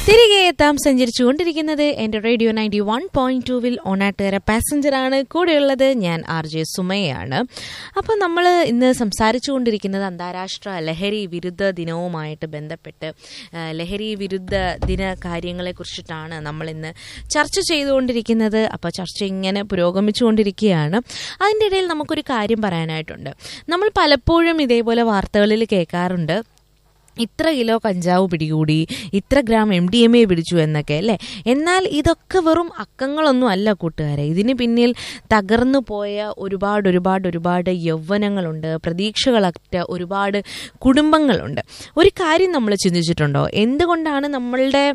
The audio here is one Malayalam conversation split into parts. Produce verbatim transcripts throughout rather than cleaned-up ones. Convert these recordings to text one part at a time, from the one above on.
തിരികെ എത്താം സഞ്ചരിച്ചുകൊണ്ടിരിക്കുന്നത് എൻ്റെ റേഡിയോ നയൻറ്റി വൺ പോയിന്റ് ടൂവിൽ ഓണാട്ടുകര പാസഞ്ചറാണ്. കൂടെയുള്ളത് ഞാൻ ആർ ജെ സുമയാണ്. അപ്പോൾ നമ്മൾ ഇന്ന് സംസാരിച്ചു കൊണ്ടിരിക്കുന്നത് അന്താരാഷ്ട്ര ലഹരി വിരുദ്ധ ദിനവുമായിട്ട് ബന്ധപ്പെട്ട് ലഹരി വിരുദ്ധ ദിന കാര്യങ്ങളെക്കുറിച്ചിട്ടാണ് നമ്മളിന്ന് ചർച്ച ചെയ്തുകൊണ്ടിരിക്കുന്നത്. അപ്പോൾ ചർച്ച ഇങ്ങനെ പുരോഗമിച്ചുകൊണ്ടിരിക്കുകയാണ്. അതിൻ്റെ ഇടയിൽ നമുക്കൊരു കാര്യം പറയാനായിട്ടുണ്ട്. നമ്മൾ പലപ്പോഴും ഇതേപോലെ വാർത്തകളിൽ കേൾക്കാറുണ്ട്, ഇത്ര കിലോ കഞ്ചാവ് പിടികൂടി, ഇത്ര gram M D M A പിടിച്ചു എന്നൊക്കെ അല്ലേ. എന്നാൽ ഇതൊക്കെ വെറും അക്കങ്ങളൊന്നും അല്ല കൂട്ടുകാരെ. ഇതിന് പിന്നിൽ തകർന്നു പോയ ഒരുപാട് ഒരുപാട് ഒരുപാട് യൗവനങ്ങളുണ്ട്, പ്രതീക്ഷകളറ്റ ഒരുപാട് കുടുംബങ്ങളുണ്ട്. ഒരു കാര്യം നമ്മൾ ചിന്തിച്ചിട്ടുണ്ടോ, എന്തുകൊണ്ടാണ് നമ്മളുടെ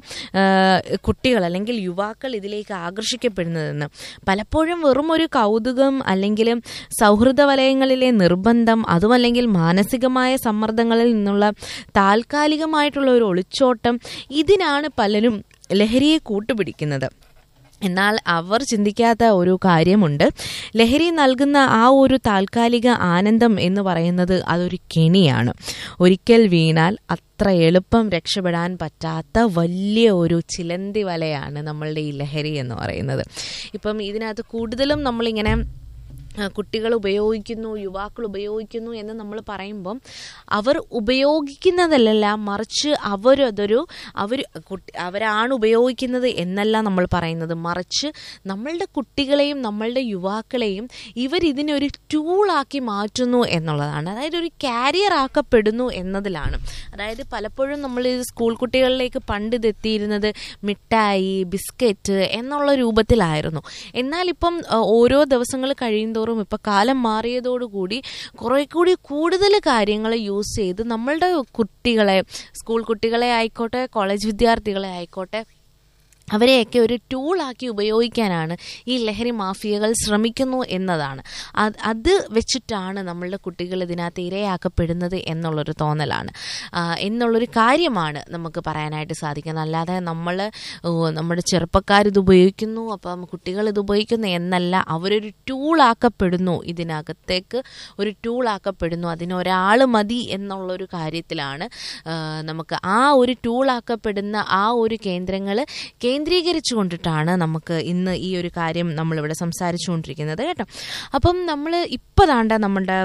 കുട്ടികൾ അല്ലെങ്കിൽ യുവാക്കൾ ഇതിലേക്ക് ആകർഷിക്കപ്പെടുന്നതെന്ന്? പലപ്പോഴും വെറും ഒരു കൗതുകം അല്ലെങ്കിൽ സൗഹൃദ വലയങ്ങളിലെ നിർബന്ധം, അതുമല്ലെങ്കിൽ മാനസികമായ സമ്മർദ്ദങ്ങളിൽ നിന്നുള്ള താൽക്കാലികമായിട്ടുള്ള ഒരു ഒളിച്ചോട്ടം, ഇതിനാണ് പലരും ലഹരിയെ കൂട്ടുപിടിക്കുന്നത്. എന്നാൽ അവർ ചിന്തിക്കാത്ത ഒരു കാര്യമുണ്ട്. ലഹരി നൽകുന്ന ആ ഒരു താൽക്കാലിക ആനന്ദം എന്ന് പറയുന്നത് അതൊരു കെണിയാണ്. ഒരിക്കൽ വീണാൽ അത്ര എളുപ്പം രക്ഷപ്പെടാൻ പറ്റാത്ത വലിയ ഒരു ചിലന്തി വലയാണ് നമ്മളുടെ ഈ ലഹരി എന്ന് പറയുന്നത്. ഇപ്പം ഇതിനകത്ത് കൂടുതലും നമ്മളിങ്ങനെ കുട്ടികൾ ഉപയോഗിക്കുന്നു, യുവാക്കൾ ഉപയോഗിക്കുന്നു എന്ന് നമ്മൾ പറയുമ്പം അവർ ഉപയോഗിക്കുന്നതല്ല, മറിച്ച് അവരതൊരു അവർ കുട്ടി അവരാണ് ഉപയോഗിക്കുന്നത് എന്നല്ല നമ്മൾ പറയുന്നത്. മറിച്ച് നമ്മളുടെ കുട്ടികളെയും നമ്മളുടെ യുവാക്കളെയും ഇവരിതിനൊരു ടൂളാക്കി മാറ്റുന്നു എന്നുള്ളതാണ്. അതായത് ഒരു കാരിയർ ആക്കപ്പെടുന്നു എന്നതിലാണ്. അതായത് പലപ്പോഴും നമ്മൾ സ്കൂൾ കുട്ടികളിലേക്ക് പണ്ട് ഇതെത്തിയിരുന്നത് മിഠായി, ബിസ്ക്കറ്റ് എന്നുള്ള രൂപത്തിലായിരുന്നു. എന്നാൽ ഇപ്പം ഓരോ ദിവസങ്ങൾ കഴിയുന്തോറും ഇപ്പം കാലം മാറിയതോടുകൂടി കുറെ കൂടി കൂടുതൽ കാര്യങ്ങൾ യൂസ് ചെയ്ത് നമ്മളുടെ കുട്ടികളെ, സ്കൂൾ കുട്ടികളെ ആയിക്കോട്ടെ, കോളേജ് വിദ്യാർത്ഥികളെ ആയിക്കോട്ടെ, അവരെയൊക്കെ ഒരു ടൂളാക്കി ഉപയോഗിക്കാനാണ് ഈ ലഹരി മാഫിയകൾ ശ്രമിക്കുന്നു എന്നതാണ്. അത് വെച്ചിട്ടാണ് നമ്മളുടെ കുട്ടികൾ ഇതിനകത്ത് ഇരയാക്കപ്പെടുന്നത് എന്നുള്ളൊരു തോന്നലാണ്, എന്നുള്ളൊരു കാര്യമാണ് നമുക്ക് പറയാനായിട്ട് സാധിക്കുന്നത്. അല്ലാതെ നമ്മൾ നമ്മുടെ ചെറുപ്പക്കാരിത് ഉപയോഗിക്കുന്നു, അപ്പം കുട്ടികൾ ഇത് ഉപയോഗിക്കുന്നു എന്നല്ല. അവരൊരു ടൂളാക്കപ്പെടുന്നു, ഇതിനകത്തേക്ക് ഒരു ടൂളാക്കപ്പെടുന്നു, അതിനൊരാൾ മതി എന്നുള്ളൊരു കാര്യത്തിലാണ് നമുക്ക് ആ ഒരു ടൂളാക്കപ്പെടുന്ന ആ ഒരു കേന്ദ്രങ്ങൾ കേന്ദ്രീകരിച്ചു കൊണ്ടിട്ടാണ് നമുക്ക് ഇന്ന് ഈ ഒരു കാര്യം നമ്മളിവിടെ സംസാരിച്ചു കൊണ്ടിരിക്കുന്നത് കേട്ടോ. അപ്പം നമ്മൾ ഇപ്പോൾ താണ്ട നമ്മുടെ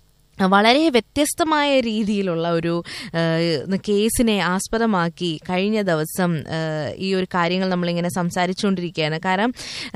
വളരെ വ്യത്യസ്തമായ രീതിയിലുള്ള ഒരു കേസിനെ ആസ്പദമാക്കി കഴിഞ്ഞ ദിവസം ഈ ഒരു കാര്യങ്ങൾ നമ്മളിങ്ങനെ സംസാരിച്ചുകൊണ്ടിരിക്കുകയാണ്. കാരണം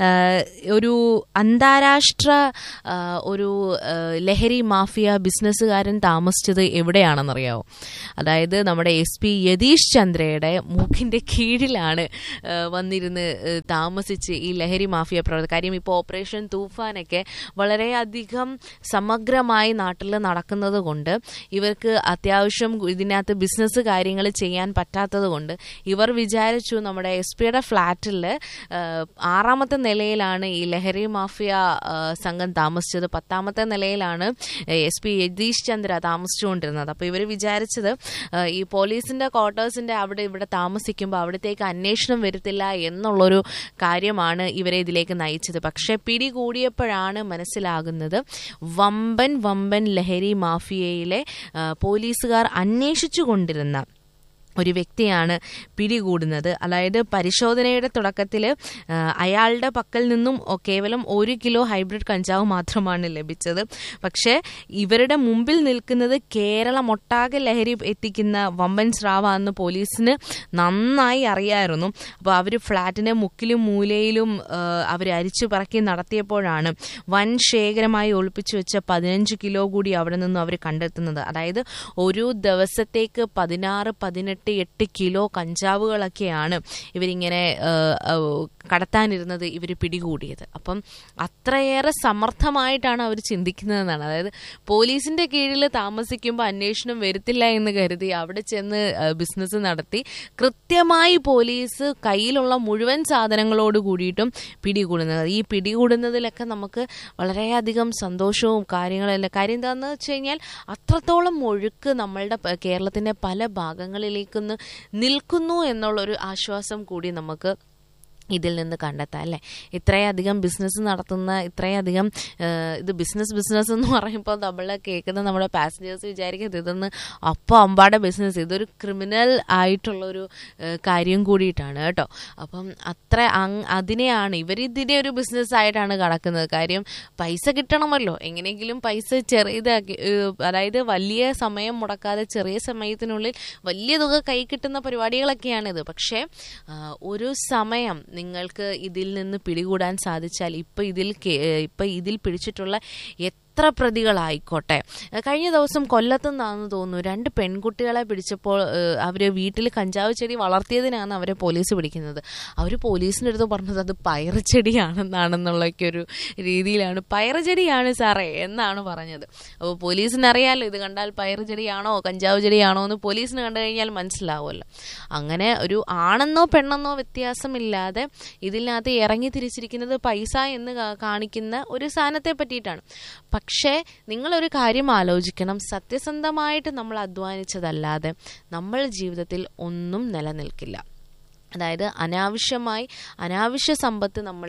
ഒരു അന്താരാഷ്ട്ര ഒരു ലഹരി മാഫിയ ബിസിനസ്സുകാരൻ താമസിച്ചത് എവിടെയാണെന്നറിയാമോ? അതായത് നമ്മുടെ എസ് പി യതീഷ് ചന്ദ്രയുടെ മൂക്കിൻ്റെ കീഴിലാണ് വന്നിരുന്ന് താമസിച്ച് ഈ ലഹരി മാഫിയ പ്രവർത്തനം. കാര്യം ഇപ്പോൾ ഓപ്പറേഷൻ തൂഫാനൊക്കെ വളരെയധികം സമഗ്രമായി നാട്ടിൽ നടക്കുന്നത് കൊണ്ട് ഇവർക്ക് അത്യാവശ്യം ഇതിനകത്ത് ബിസിനസ് കാര്യങ്ങൾ ചെയ്യാൻ പറ്റാത്തത് കൊണ്ട് ഇവർ വിചാരിച്ചു നമ്മുടെ എസ് പിയുടെ ഫ്ലാറ്റിൽ ആറാമത്തെ നിലയിലാണ് ഈ ലഹരി മാഫിയ സംഘം താമസിച്ചത്, പത്താമത്തെ നിലയിലാണ് എസ് പി യതീഷ് ചന്ദ്ര താമസിച്ചുകൊണ്ടിരുന്നത്. അപ്പോൾ ഇവർ വിചാരിച്ചത് ഈ പോലീസിൻ്റെ ക്വാർട്ടേഴ്സിൻ്റെ അവിടെ ഇവിടെ താമസിക്കുമ്പോൾ അവിടത്തേക്ക് അന്വേഷണം വരത്തില്ല എന്നുള്ളൊരു കാര്യമാണ് ഇവരെ ഇതിലേക്ക് നയിച്ചത്. പക്ഷേ പിടികൂടിയപ്പോഴാണ് മനസ്സിലാകുന്നത് വമ്പൻ വമ്പൻ ലഹരി മാഫിയയിലെ പോലീസുകാർ അന്വേഷിച്ചു കൊണ്ടിരുന്ന ഒരു വ്യക്തിയാണ് പിടികൂടുന്നത്. അതായത് പരിശോധനയുടെ തുടക്കത്തിൽ അയാളുടെ പക്കൽ നിന്നും കേവലം ഒരു കിലോ ഹൈബ്രിഡ് കഞ്ചാവ് മാത്രമാണ് ലഭിച്ചത്. പക്ഷേ ഇവരുടെ മുമ്പിൽ നിൽക്കുന്നത് കേരളം ഒട്ടാകെ ലഹരി എത്തിക്കുന്ന വമ്പൻ സ്രാവാന്ന് പോലീസിന് നന്നായി അറിയായിരുന്നു. അപ്പോൾ അവർ ഫ്ലാറ്റിൻ്റെ മുക്കിലും മൂലയിലും അവർ അരിച്ചു പറക്കി നടത്തിയപ്പോഴാണ് വൻ ശേഖരമായി ഒളിപ്പിച്ചു വെച്ച പതിനഞ്ച് കിലോ കൂടി അവിടെ നിന്നും അവർ കണ്ടെത്തുന്നത്. അതായത് ഒരു ദിവസത്തേക്ക് പതിനാറ് പതിനെട്ട് എട്ട് കിലോ കഞ്ചാവുകളൊക്കെയാണ് ഇവരിങ്ങനെ കടത്താനിരുന്നത് ഇവർ പിടികൂടിയത്. അപ്പം അത്രയേറെ സമർത്ഥമായിട്ടാണ് അവർ ചിന്തിക്കുന്നതെന്നാണ്. അതായത് പോലീസിൻ്റെ കീഴിൽ താമസിക്കുമ്പോൾ അന്വേഷണം വരത്തില്ല എന്ന് കരുതി അവിടെ ചെന്ന് ബിസിനസ് നടത്തി കൃത്യമായി പോലീസ് കയ്യിലുള്ള മുഴുവൻ സാധനങ്ങളോട് കൂടിയിട്ടും പിടികൂടുന്നത്. ഈ പിടികൂടുന്നതിലൊക്കെ നമുക്ക് വളരെയധികം സന്തോഷവും കാര്യങ്ങളെല്ലാം. കാര്യം എന്താണെന്ന് വെച്ച് കഴിഞ്ഞാൽ അത്രത്തോളം ഒഴുക്ക് നമ്മളുടെ കേരളത്തിൻ്റെ പല ഭാഗങ്ങളിലേക്ക് നിൽക്കുന്നു എന്നുള്ളൊരു ആശ്വാസം കൂടി നമുക്ക് ഇതിൽ നിന്ന് കണ്ടെത്താം അല്ലേ. ഇത്രയധികം ബിസിനസ് നടത്തുന്ന ഇത്രയധികം ഇത് ബിസിനസ് ബിസിനസ് എന്ന് പറയുമ്പോൾ നമ്മൾ കേൾക്കുന്ന നമ്മുടെ പാസഞ്ചേഴ്സ് വിചാരിക്കുന്നത് ഇതൊന്ന് അപ്പം അമ്പാടെ ബിസിനസ്, ഇതൊരു ക്രിമിനൽ ആയിട്ടുള്ളൊരു കാര്യം കൂടിയിട്ടാണ് കേട്ടോ. അപ്പം അത്ര അതിനെയാണ് ഇവർ ഇതിനെ ഒരു ബിസിനസ് ആയിട്ടാണ് കടക്കുന്നത്. കാര്യം പൈസ കിട്ടണമല്ലോ, എങ്ങനെയെങ്കിലും പൈസ ചെറിയതാക്കി, അതായത് വലിയ സമയം മുടക്കാതെ ചെറിയ സമയത്തിനുള്ളിൽ വലിയ തുക കൈ കിട്ടുന്ന പരിപാടികളൊക്കെയാണിത്. പക്ഷേ ഒരു സമയം നിങ്ങൾക്ക് ഇതിൽ നിന്ന് പിടികൂടാൻ സാധിച്ചാൽ ഇപ്പം ഇതിൽ ഇപ്പം ഇതിൽ പിടിച്ചിട്ടുള്ള എത്ര പ്രതികളായിക്കോട്ടെ. കഴിഞ്ഞ ദിവസം കൊല്ലത്തു നിന്നാണെന്ന് തോന്നുന്നു രണ്ട് പെൺകുട്ടികളെ പിടിച്ചപ്പോൾ അവർ വീട്ടിൽ കഞ്ചാവ് ചെടി വളർത്തിയതിനാണ് അവരെ പോലീസ് പിടിക്കുന്നത്. അവർ പോലീസിൻ്റെ അടുത്ത് പറഞ്ഞത് അത് പയറുചെടിയാണെന്നാണെന്നുള്ളൊക്കെ ഒരു രീതിയിലാണ്. പയറുചെടിയാണ് സാറേ എന്നാണ് പറഞ്ഞത്. അപ്പോൾ പോലീസിനറിയാമല്ലോ ഇത് കണ്ടാൽ പയറുചെടിയാണോ കഞ്ചാവ് ചെടിയാണോ എന്ന് പോലീസിന് കണ്ടു കഴിഞ്ഞാൽ മനസ്സിലാവുമല്ലോ. അങ്ങനെ ഒരു ആണെന്നോ പെണ്ണെന്നോ വ്യത്യാസമില്ലാതെ ഇതിനകത്ത് ഇറങ്ങി തിരിച്ചിരിക്കുന്നത് പൈസ എന്ന് കാണിക്കുന്ന ഒരു സാധനത്തെ പറ്റിയിട്ടാണ്. പക്ഷേ നിങ്ങളൊരു കാര്യം ആലോചിക്കണം, സത്യസന്ധമായിട്ട് നമ്മൾ അധ്വാനിച്ചതല്ലാതെ നമ്മൾ ജീവിതത്തിൽ ഒന്നും നിലനിൽക്കില്ല. അതായത് അനാവശ്യമായി അനാവശ്യ സമ്പത്ത് നമ്മൾ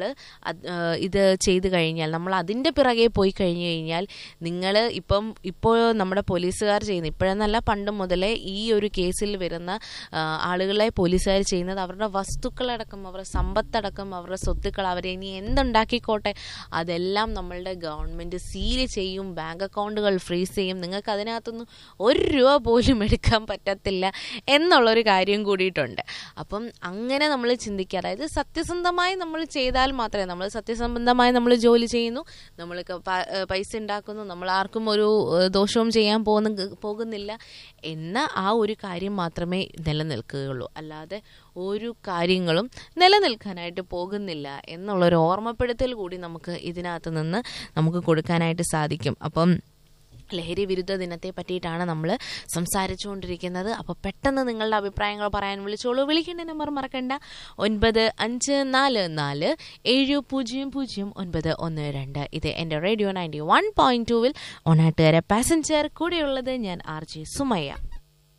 ഇത് ചെയ്തു കഴിഞ്ഞാൽ, നമ്മൾ അതിൻ്റെ പിറകെ പോയി കഴിഞ്ഞു കഴിഞ്ഞാൽ, നിങ്ങൾ ഇപ്പം ഇപ്പോൾ നമ്മുടെ പോലീസുകാർ ചെയ്യുന്ന, ഇപ്പോഴെന്നല്ല പണ്ട് മുതലേ ഈ ഒരു കേസിൽ വരുന്ന ആളുകളെ പോലീസുകാർ ചെയ്യുന്നത് അവരുടെ വസ്തുക്കളടക്കം അവരുടെ സമ്പത്തടക്കം അവരുടെ സ്വത്തുക്കൾ അവരെ ഇനി എന്തുണ്ടാക്കിക്കോട്ടെ അതെല്ലാം നമ്മളുടെ ഗവൺമെൻറ് സീൽ ചെയ്യും, ബാങ്ക് അക്കൗണ്ടുകൾ ഫ്രീസ് ചെയ്യും, നിങ്ങൾക്ക് അതിനകത്തൊന്നും ഒരു രൂപ പോലും എടുക്കാൻ പറ്റത്തില്ല എന്നുള്ളൊരു കാര്യം കൂടിയിട്ടുണ്ട്. അപ്പം അങ്ങനെ നമ്മൾ ചിന്തിക്കുക, അതായത് സത്യസന്ധമായി നമ്മൾ ചെയ്താൽ മാത്രമേ, നമ്മൾ സത്യസന്ധമായി നമ്മൾ ജോലി ചെയ്യുന്നു, നമ്മൾ പൈസ ഉണ്ടാക്കുന്നു, നമ്മൾ ആർക്കും ഒരു ദോഷവും ചെയ്യാൻ പോകുന്ന പോകുന്നില്ല എന്ന ആ ഒരു കാര്യം മാത്രമേ നിലനിൽക്കുകയുള്ളൂ. അല്ലാതെ ഒരു കാര്യങ്ങളും നിലനിൽക്കാനായിട്ട് പോകുന്നില്ല എന്നുള്ളൊരു ഓർമ്മപ്പെടുത്തൽ കൂടി നമുക്ക് ഇതിനകത്ത് നിന്ന് നമുക്ക് കൊടുക്കാനായിട്ട് സാധിക്കും. അപ്പം ലഹരി വിരുദ്ധ ദിനത്തെ പറ്റിയിട്ടാണ് നമ്മൾ സംസാരിച്ചുകൊണ്ടിരിക്കുന്നത്. അപ്പോൾ പെട്ടെന്ന് നിങ്ങളുടെ അഭിപ്രായങ്ങൾ പറയാൻ വിളിച്ചോളൂ. വിളിക്കേണ്ട നമ്പർ മറക്കണ്ട, ഒൻപത് അഞ്ച് നാല് നാല് ഏഴ് പൂജ്യം പൂജ്യം ഒൻപത് ഒന്ന് രണ്ട്. ഇത് എൻ്റെ റേഡിയോ നയൻറ്റി വൺ പോയിന്റ് ടൂവിൽ ഓണാട്ടുകാരെ പാസഞ്ചർ, കൂടെയുള്ളത് ഞാൻ ആർ ജെ സുമയ്യ.